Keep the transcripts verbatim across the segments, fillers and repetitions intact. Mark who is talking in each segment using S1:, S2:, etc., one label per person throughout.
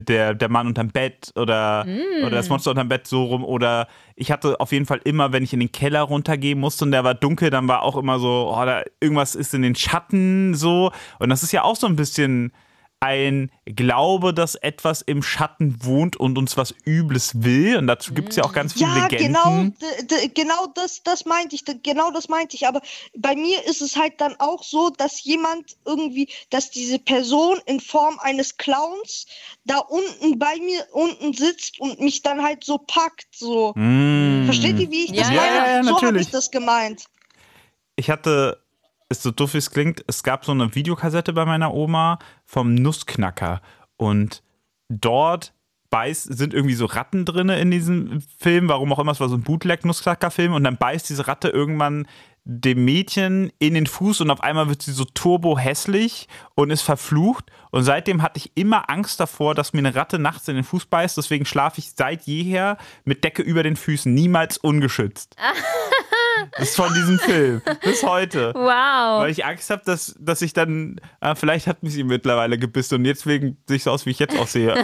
S1: der, der Mann unterm Bett oder, mm. oder das Monster unterm Bett so rum. Oder ich hatte auf jeden Fall immer, wenn ich in den Keller runtergehen musste und der war dunkel, dann war auch immer so, oh, da, irgendwas ist in den Schatten so. Und das ist ja auch so ein bisschen ein Glaube, dass etwas im Schatten wohnt und uns was Übles will. Und dazu gibt es ja auch ganz viele
S2: ja,
S1: Legenden.
S2: Genau, d- d- genau das, das meinte ich. D- Genau das meinte ich. Aber bei mir ist es halt dann auch so, dass jemand irgendwie, dass diese Person in Form eines Clowns da unten bei mir unten sitzt und mich dann halt so packt. So.
S1: Mm.
S2: Versteht ihr, wie ich das
S3: Ja,
S2: meine?
S1: ja, ja,
S2: so habe
S1: natürlich.
S2: ich das gemeint.
S1: Ich hatte, ist so doof wie es klingt, es gab so eine Videokassette bei meiner Oma vom Nussknacker. Und dort beißt, sind irgendwie so Ratten drin in diesem Film, warum auch immer, es war so ein Bootleg-Nussknacker-Film. Und dann beißt diese Ratte irgendwann dem Mädchen in den Fuß und auf einmal wird sie so turbo hässlich und ist verflucht. Und seitdem hatte ich immer Angst davor, dass mir eine Ratte nachts in den Fuß beißt. Deswegen schlafe ich seit jeher mit Decke über den Füßen, niemals ungeschützt. Das ist von diesem Film. Bis heute.
S3: Wow.
S1: Weil ich Angst habe, dass, dass ich dann, äh, vielleicht hat mich sie mittlerweile gebissen und jetzt wegen sehe ich so aus, wie ich jetzt aussehe.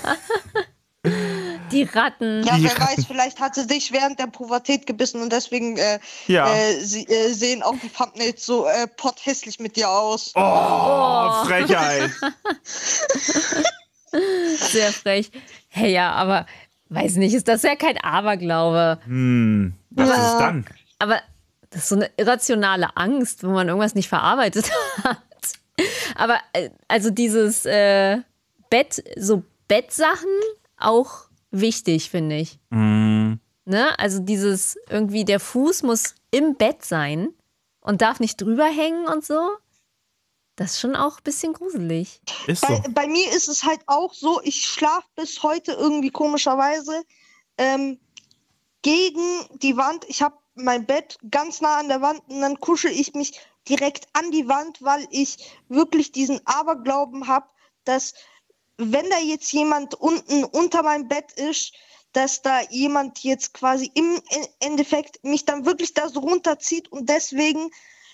S3: Die Ratten.
S2: Ja,
S1: Die
S2: wer
S1: Ratten.
S2: weiß, vielleicht hat sie dich während der Pubertät gebissen und deswegen äh,
S1: Ja.
S2: äh, sie, äh, sehen auch die Thumbnails so äh, potthässlich mit dir aus.
S1: Oh, oh. Frechheit.
S3: Sehr frech. Hey, ja, aber weiß nicht, ist das ja kein Aberglaube.
S1: Hm, was
S2: Ja.
S1: ist es dann?
S3: Aber das ist so eine irrationale Angst, wo man irgendwas nicht verarbeitet hat. Aber äh, also dieses äh, Bett, so Bettsachen auch wichtig, finde ich.
S1: Mm.
S3: Ne? Also dieses irgendwie, der Fuß muss im Bett sein und darf nicht drüber hängen und so. Das ist schon auch ein bisschen gruselig.
S1: Ist
S2: Bei,
S1: so.
S2: bei mir ist es halt auch so, ich schlafe bis heute irgendwie komischerweise ähm, gegen die Wand. Ich habe mein Bett ganz nah an der Wand und dann kuschel ich mich direkt an die Wand, weil ich wirklich diesen Aberglauben habe, dass wenn da jetzt jemand unten unter meinem Bett ist, dass da jemand jetzt quasi im Endeffekt mich dann wirklich da so runterzieht und deswegen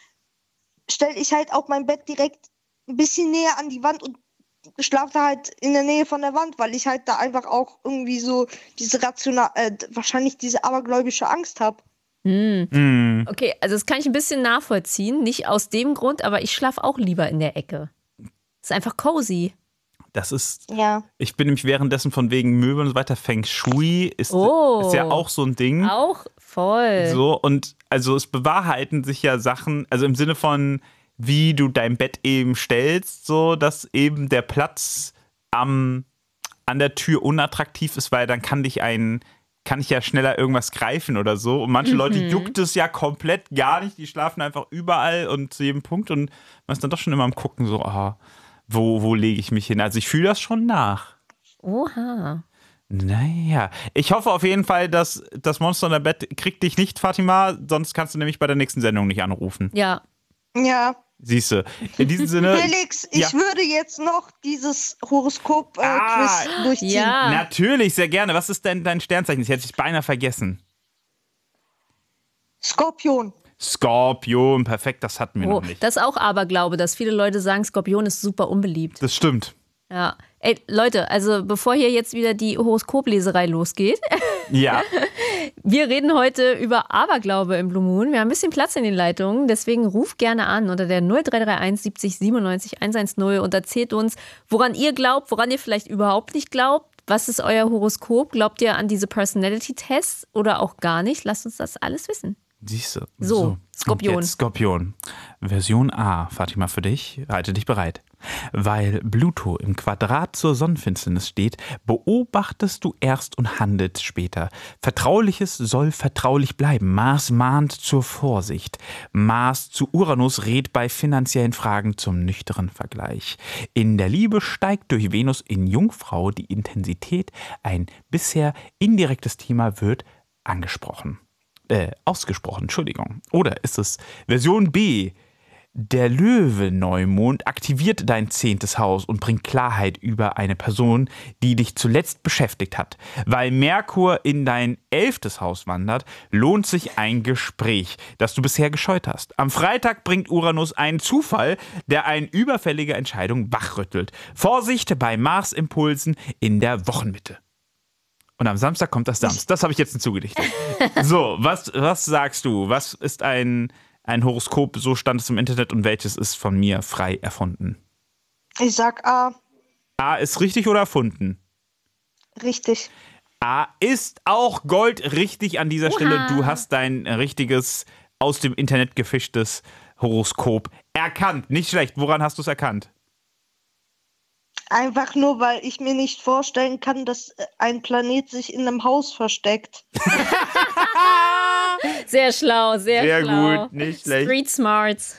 S2: stelle ich halt auch mein Bett direkt ein bisschen näher an die Wand und schlafe da halt in der Nähe von der Wand, weil ich halt da einfach auch irgendwie so diese rational, äh, wahrscheinlich diese abergläubische Angst habe.
S3: Hm.
S1: Mm.
S3: Okay, also das kann ich ein bisschen nachvollziehen. Nicht aus dem Grund, aber ich schlafe auch lieber in der Ecke. Ist einfach cozy.
S1: Das ist,
S2: Ja.
S1: ich bin nämlich währenddessen von wegen Möbeln und so weiter, Feng Shui ist,
S3: Oh.
S1: ist ja auch so ein Ding.
S3: Auch voll.
S1: So, und also es bewahrheiten sich ja Sachen, also im Sinne von, wie du dein Bett eben stellst, so, dass eben der Platz am, an der Tür unattraktiv ist, weil dann kann dich ein, kann ich ja schneller irgendwas greifen oder so. Und manche
S3: Mhm.
S1: Leute juckt es ja komplett gar nicht, die schlafen einfach überall und zu jedem Punkt und man ist dann doch schon immer am Gucken, so, ah, wo, wo lege ich mich hin? Also ich fühle das schon nach.
S3: Oha.
S1: Naja, ich hoffe auf jeden Fall, dass das Monster in der Bett kriegt dich nicht, Fatima, sonst kannst du nämlich bei der nächsten Sendung nicht anrufen.
S3: Ja.
S2: Ja.
S1: Siehst du. In diesem Sinne.
S2: Felix, ich
S1: ja.
S2: würde jetzt noch dieses Horoskop-Quiz äh,
S1: Ah.
S2: Quiz durchziehen.
S3: Ja.
S1: Natürlich, sehr gerne. Was ist denn dein Sternzeichen? Das hätte ich beinahe vergessen.
S2: Skorpion.
S1: Skorpion, perfekt, das hatten wir
S3: Oh,
S1: noch nicht.
S3: das ist auch Aberglaube, dass viele Leute sagen, Skorpion ist super unbeliebt.
S1: Das stimmt.
S3: Ja. Ey, Leute, also bevor hier jetzt wieder die Horoskopleserei losgeht,
S1: Ja.
S3: wir reden heute über Aberglaube im Blue Moon. Wir haben ein bisschen Platz in den Leitungen, deswegen ruft gerne an unter der null drei drei eins siebzig siebenundneunzig hundertzehn und erzählt uns, woran ihr glaubt, woran ihr vielleicht überhaupt nicht glaubt. Was ist euer Horoskop? Glaubt ihr an diese Personality-Tests oder auch gar nicht? Lasst uns das alles wissen.
S1: Siehst du.
S3: So, Skorpion.
S1: Und jetzt Skorpion. Version A, Fatima, für dich. Halte dich bereit. Weil Pluto im Quadrat zur Sonnenfinsternis steht, beobachtest du erst und handelst später. Vertrauliches soll vertraulich bleiben. Mars mahnt zur Vorsicht. Mars zu Uranus rät bei finanziellen Fragen zum nüchternen Vergleich. In der Liebe steigt durch Venus in Jungfrau die Intensität. Ein bisher indirektes Thema wird angesprochen. Äh, ausgesprochen, Entschuldigung. Oder ist es Version B? Der Löwe-Neumond aktiviert dein zehntes Haus und bringt Klarheit über eine Person, die dich zuletzt beschäftigt hat. Weil Merkur in dein elftes Haus wandert, lohnt sich ein Gespräch, das du bisher gescheut hast. Am Freitag bringt Uranus einen Zufall, der eine überfällige Entscheidung wachrüttelt. Vorsicht bei Mars-Impulsen in der Wochenmitte. Und am Samstag kommt das Sams. Das habe ich jetzt hinzugedichtet. So, was, was sagst du? Was ist ein... Ein Horoskop, so stand es im Internet, und welches ist von mir frei erfunden?
S2: Ich sag A.
S1: A ist richtig oder erfunden?
S2: Richtig.
S1: A ist auch Gold richtig an dieser
S3: Oha.
S1: Stelle. Du hast dein richtiges, aus dem Internet gefischtes Horoskop erkannt. Nicht schlecht. Woran hast du es erkannt?
S2: Einfach nur, weil ich mir nicht vorstellen kann, dass ein Planet sich in einem Haus versteckt.
S3: Sehr schlau, sehr,
S1: Sehr
S3: schlau.
S1: gut, nicht schlecht.
S3: Street Smarts.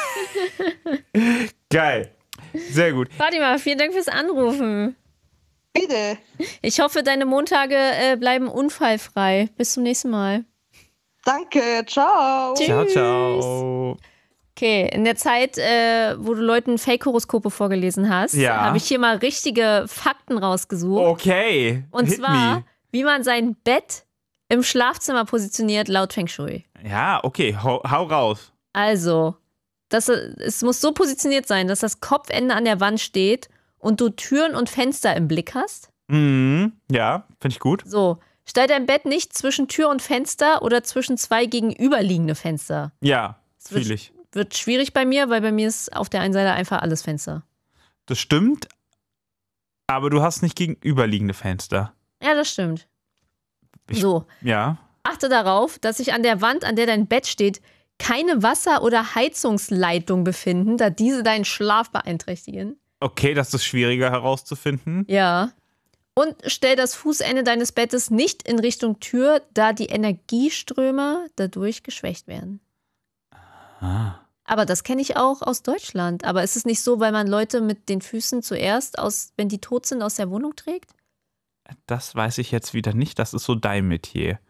S1: Geil. Sehr gut.
S3: Fatima, vielen Dank fürs Anrufen.
S2: Bitte.
S3: Ich hoffe, deine Montage äh, bleiben unfallfrei. Bis zum nächsten Mal.
S2: Danke. Ciao.
S3: Tschüss.
S1: Ciao, ciao.
S3: Okay, in der Zeit, äh, wo du Leuten Fake-Horoskope vorgelesen hast,
S1: Ja.
S3: habe ich hier mal richtige Fakten rausgesucht.
S1: Okay.
S3: Und
S1: Hit
S3: zwar,
S1: me.
S3: wie man sein Bett im Schlafzimmer positioniert, laut Feng Shui.
S1: Ja, okay. Hau, hau raus.
S3: Also, das, es muss so positioniert sein, dass das Kopfende an der Wand steht und du Türen und Fenster im Blick hast.
S1: Mhm. Ja, finde ich gut.
S3: So, stell dein Bett nicht zwischen Tür und Fenster oder zwischen zwei gegenüberliegende Fenster.
S1: Ja,
S3: Es wird,
S1: fühle ich.
S3: wird schwierig bei mir, weil bei mir ist auf der einen Seite einfach alles Fenster.
S1: Das stimmt, aber du hast nicht gegenüberliegende Fenster.
S3: Ja, das stimmt.
S1: Ich-
S3: So,
S1: Ja.
S3: achte darauf, dass sich an der Wand, an der dein Bett steht, keine Wasser- oder Heizungsleitung befinden, da diese deinen Schlaf beeinträchtigen.
S1: Okay, das ist schwieriger herauszufinden.
S3: Ja. Und stell das Fußende deines Bettes nicht in Richtung Tür, da die Energieströme dadurch geschwächt werden.
S1: Ah.
S3: Aber das kenne ich auch aus Deutschland. Aber ist es nicht so, weil man Leute mit den Füßen zuerst, aus, wenn die tot sind, aus der Wohnung trägt?
S1: Das weiß ich jetzt wieder nicht. Das ist so dein Metier.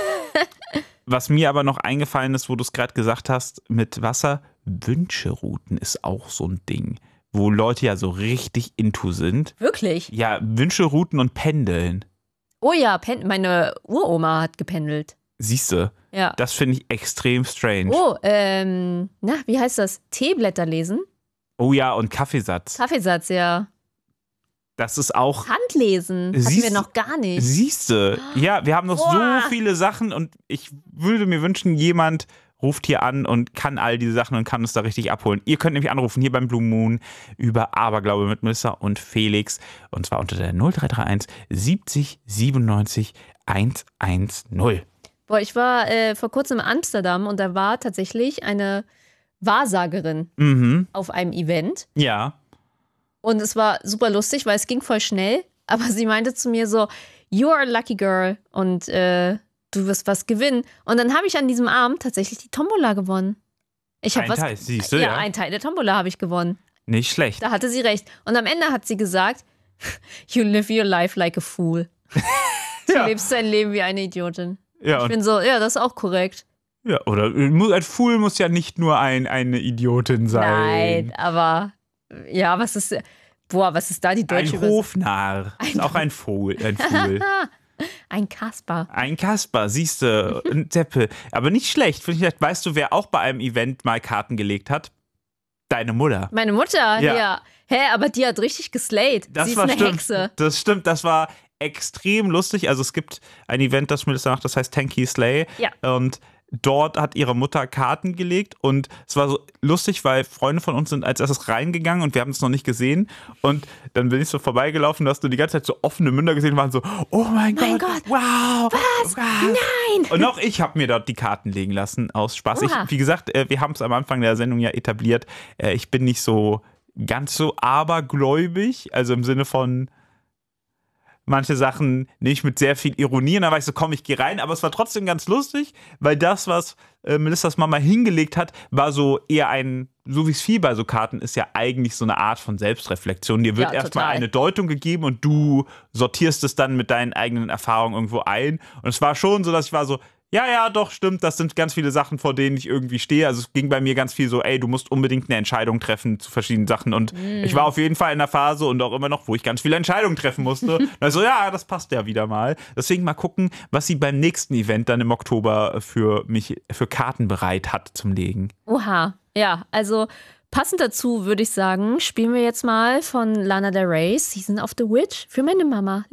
S1: Was mir aber noch eingefallen ist, wo du es gerade gesagt hast, mit Wasser, Wünscherouten ist auch so ein Ding, wo Leute ja so richtig into sind.
S3: Wirklich?
S1: Ja, Wünscherouten und Pendeln.
S3: Oh ja, pen meine Uroma hat gependelt.
S1: Siehste,
S3: Ja.
S1: das finde ich extrem strange.
S3: Oh, ähm, na, wie heißt das? Teeblätter lesen?
S1: Oh ja, und Kaffeesatz.
S3: Kaffeesatz, ja.
S1: Das ist auch.
S3: Handlesen hatten
S1: Siehst-
S3: wir noch gar nicht.
S1: Siehste, ja, wir haben noch
S3: Boah.
S1: so viele Sachen und ich würde mir wünschen, jemand ruft hier an und kann all diese Sachen und kann uns da richtig abholen. Ihr könnt nämlich anrufen hier beim Blue Moon über Aberglaube mit Melissa und Felix und zwar unter der null drei drei eins siebzig siebenundneunzig hundertzehn.
S3: Boah, ich war äh, vor kurzem in Amsterdam und da war tatsächlich eine Wahrsagerin
S1: Mhm,
S3: auf einem Event.
S1: ja.
S3: Und es war super lustig, weil es ging voll schnell. Aber sie meinte zu mir so, you are a lucky girl und äh, du wirst was gewinnen. Und dann habe ich an diesem Abend tatsächlich die Tombola gewonnen. Ich habe
S1: Ein
S3: was.
S1: Teil, siehst du,
S3: ja,
S1: ja.
S3: ein Teil der Tombola habe ich gewonnen.
S1: Nicht schlecht.
S3: Da hatte sie recht. Und am Ende hat sie gesagt, you live your life like a fool. Du
S1: Ja.
S3: lebst dein Leben wie eine Idiotin.
S1: Ja,
S3: Ich
S1: und,
S3: bin so, ja, das ist auch korrekt.
S1: ja, oder mu- ein Fool muss ja nicht nur ein, eine Idiotin sein.
S3: Nein, aber ja, was ist, boah, was ist da die
S1: Ein
S3: deutsche Übersetzung?
S1: Hofnarr. Ist auch ein Fool. Ein Fool.
S3: Ein Kasper.
S1: Ein Kasper, siehst du, ein Deppe. Aber nicht schlecht. Finde ich, weißt du, wer auch bei einem Event mal Karten gelegt hat? Deine Mutter.
S3: Meine Mutter,
S1: Ja.
S3: ja. Hä, aber die hat richtig geslayed.
S1: Das
S3: Sie ist
S1: war
S3: eine
S1: stimmt.
S3: Hexe.
S1: Das stimmt, das war extrem lustig. Also es gibt ein Event, das Melissa macht, das heißt Tanky Slay.
S3: Ja.
S1: Und dort hat ihre Mutter Karten gelegt und es war so lustig, weil Freunde von uns sind als erstes reingegangen und wir haben es noch nicht gesehen und dann bin ich so vorbeigelaufen, da hast du die ganze Zeit so offene Münder gesehen und waren so, oh mein,
S3: Mein
S1: Gott,
S3: Gott.
S1: wow,
S3: Was? Nein.
S1: Und auch ich habe mir dort die Karten legen lassen aus Spaß. Ich,
S3: Oha.
S1: wie gesagt, äh, wir haben es am Anfang der Sendung ja etabliert, äh, ich bin nicht so ganz so abergläubig, also im Sinne von manche Sachen nicht mit sehr viel Ironie. Und dann war ich so, komm, ich gehe rein. Aber es war trotzdem ganz lustig, weil das, was äh, Melissas Mama hingelegt hat, war so eher ein, so wie es viel bei so Karten ist, ja eigentlich so eine Art von Selbstreflexion. Dir wird
S3: Ja,
S1: erstmal
S3: total.
S1: eine Deutung gegeben und du sortierst es dann mit deinen eigenen Erfahrungen irgendwo ein. Und es war schon so, dass ich war so, ja, ja, doch, stimmt, das sind ganz viele Sachen, vor denen ich irgendwie stehe. Also es ging bei mir ganz viel so, ey, du musst unbedingt eine Entscheidung treffen zu verschiedenen Sachen. Und mm. ich war auf jeden Fall in der Phase und auch immer noch, wo ich ganz viele Entscheidungen treffen musste. Also ja, das passt ja wieder mal. Deswegen mal gucken, was sie beim nächsten Event dann im Oktober für mich, für Karten bereit hat zum Legen.
S3: Oha, ja, also passend dazu würde ich sagen, spielen wir jetzt mal von Lana Del Rey, Season of the Witch, für meine Mama.